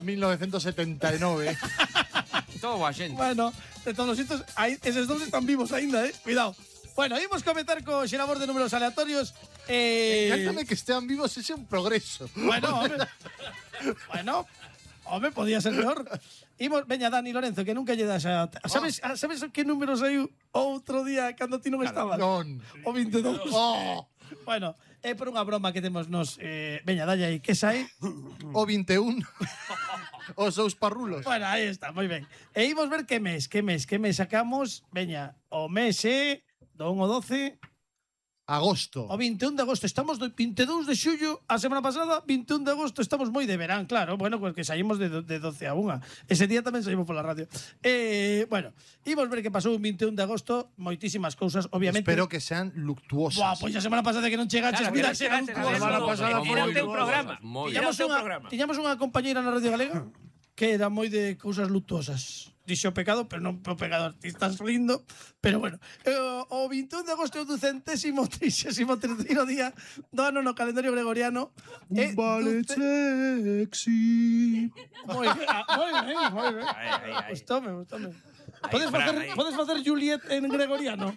1979. Todo boa xente. Bueno, de todos os xeitos, eses dous están vivos aínda, Cuidado. Bueno, imos comentar co xerador de números aleatorios. Encántame que estean vivos, ese é un progreso. Bueno, home, podía ser peor. Imos, veña, Dani Lorenzo, que nunca lle das a... Sabes que números hai outro día cando ti non estabas? Non. O 22. Bueno, é por unha broma que temos nos... veña, dalle aí, que sae? O 21. Os seus parrulos. Bueno, aí está, moi ben. E imos ver que mes sacamos. Veña, o mes é do 1 ao 12... Agosto. O 21 de agosto, estamos do 22 de xullo, a semana pasada, 21 de agosto, estamos moi de verán, claro, bueno, pues que saímos de 12 a 1. Ese día tamén saímos pola radio. Bueno, imos ver que pasou un 21 de agosto, moitísimas cousas, obviamente. Espero que sean luctuosas. Buah, pois a semana pasada que non chegaches, Claro, mira, que non chegaches, luctuosa. a semana pasada foi Era o teu luctuosa. programa. Tiñamos unha compañeira na Radio Galega que era moi de cousas luctuosas. Dixo o pecado, pero non o pecador. Ti estás rindo, pero bueno. O 21 de agosto é o 233º día do ano no calendario gregoriano. Un ballet sexy. Moi ben. Gustame. Podes facer Juliet en gregoriano?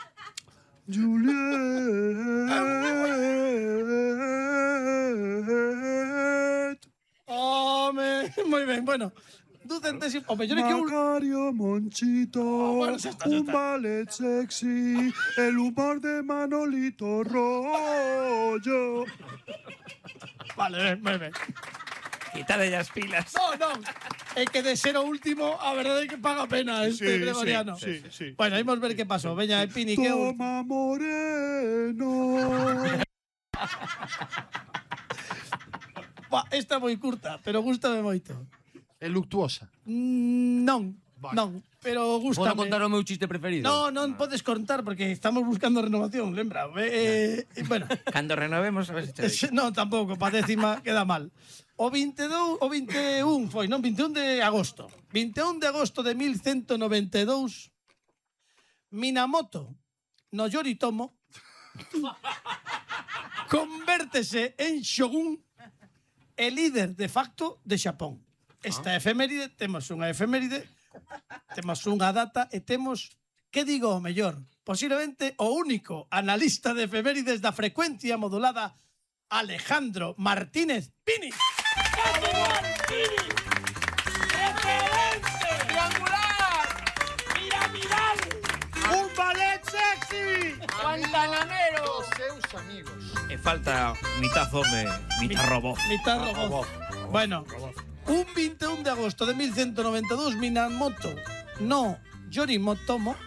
Juliet. Home, moi ben, bueno. 200, o mellor é que Macario Monchito, bueno, xa está. un ballet sexy, el humor de Manolito Rollo. Vale, ben. Quítale as pilas. Non. É que de ser o último, a verdade é que paga pena este gregoriano. Sí. Bueno, imos ver que pasou. Veña, Pini, que Toma Moreno. Esta é moi curta, pero gústame moito. É luctuosa. Non, pero gústame. Podo contar o meu chiste preferido? Non podes contar porque estamos buscando renovación, lembra? Bueno. Cando renovemos, a ver se te digo. Non, tampouco, pa décima queda mal. O 21 foi, non, 21 de agosto. 21 de agosto de 1192, Minamoto no Yoritomo convértese en shogun e líder de facto de Xapón. Esta efeméride, temos unha data e temos, que digo o mellor, posiblemente o único analista de efemérides da frecuencia modulada, Alejandro Martínez Pini. Pini! ¡Referente! ¡Triangular! ¡Piramidal! Un ballet sexy. ¡Guantanamero! Dos seus amigos. E falta mitad home, mitad robot. Mitad robot. Bueno, un 21 de agosto de 1192, Minamoto no Yoritomo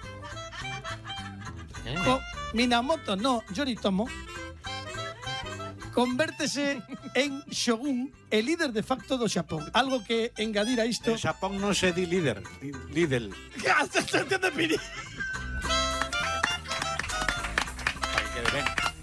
convértese en shogun e líder de facto do Xapón. Algo que engadir a isto... En Xapón non se di líder, líder. Se entiende, Pini. Para que quede ben.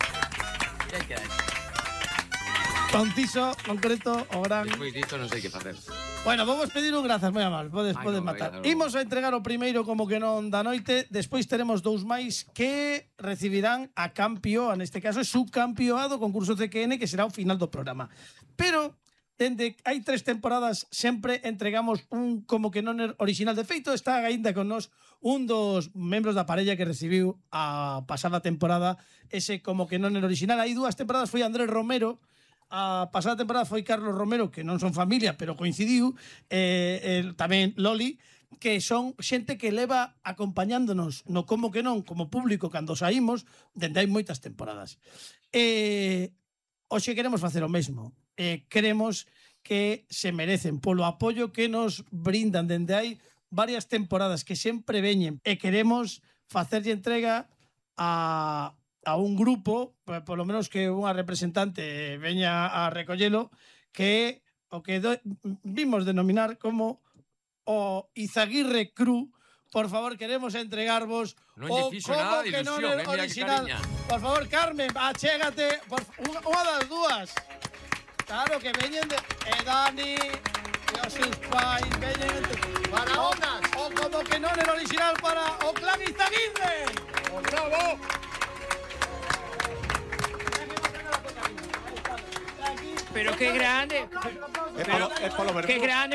Conciso, concreto, o gran... Despois disto non sei que facer. Bueno, vamos pedir un grazas, moi amable. Podes matar. Imos a entregar o primeiro como que non da noite. Despois teremos dous máis que recibirán a campioa, neste caso é subcampioa do concurso CQN, que será o final do programa. Pero, dende hai 3 temporadas, sempre entregamos un como que non original. De feito, está aínda con nós un dos membros da parella que recibiu a pasada temporada ese como que non original. Hai 2 temporadas, foi Andrés Romero. A pasada temporada foi Carlos Romero, que non son familia, pero coincidiu, tamén Loli, que son xente que leva acompañándonos no como que non, como público, cando saímos, dende hai moitas temporadas. Hoxe queremos facer o mesmo. Queremos que se merecen polo apoio que nos brindan dende hai varias temporadas, que sempre veñen, e queremos facerlle entrega a un grupo, polo menos que unha representante veña a recollelo, que é o que vimos denominar como o Izaguirre Cru. Por favor, queremos entregarvos non o lle fixo como nada de que non ilusión, é mira que original. cariña. Por favor, Carmen, achégate, unha das dúas. Claro que veñen de Dani e os seus pais veñen Faraonas. o como que non é original para o clan Izaguirre. ¡Bravo! Pero qué grande. Es polo Qué grande